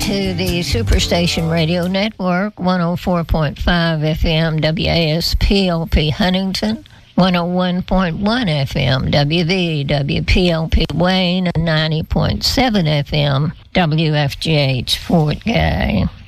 to the Superstation Radio Network, 104.5 FM WASPLP Huntington, 101.1 FM WVWPLP Wayne, and 90.7 FM WFGH Fort Gay.